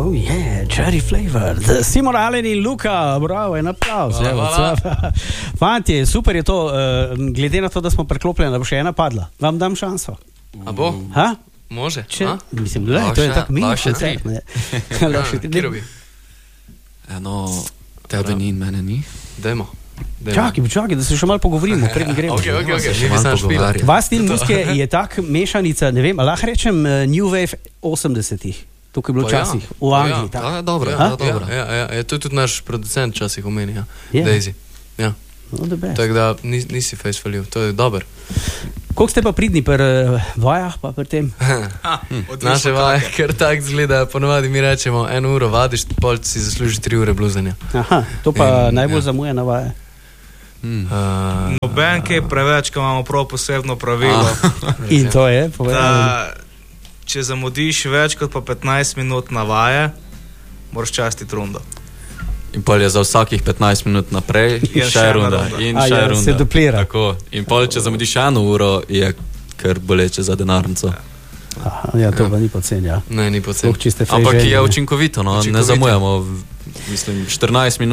Oh yeah, cherry flavor. Simon Allen in Luka, bravo, en aplauz. Fantje, super je to, glede na to, da smo preklopljeni, da bo še ena padla. Vam dam šanso. A bo? Ha? Može? Mislim, to je tako minus. Kje robi? Eno, tebe ni in mene ni. Dajmo. Čakaj, da se še malo pogovorimo, predn gremo. Ok. Vas stil muzike je tak mešanica, ne vem, lahko rečem New Wave 80-ih. Tukaj je bilo včasih v Angliji. Ja, dobro. Ja, to je tudi naš producent včasih omeni, Daisy. Ja. Tako da nisi face falil, to je dober. Koliko ste pa pridni pri vajah pa pri tem? Naše vaje, ker tak zgleda, ponovadi mi rečemo 1 uro vadiš, pol si zasluži 3 ure bluzanja. Aha, to pa najbolj zamujena vaja. Noben kaj preveč, ko imamo prav posebno pravilo. In to je? Da, če zamudiš več kot pa 15 minut na vaje, moraš častiti rundo. In pol je za vsakih 15 minut naprej še runda. In še runda. Se duplira. Tako. In pol, če zamudiš 1 uro, je kar boleče za denarnico. Aha, ja, to pa ni pocen, ja. Ne, ni pocen. Ampak je učinkovito, no. Ne zamujamo. Mislim, 14 minut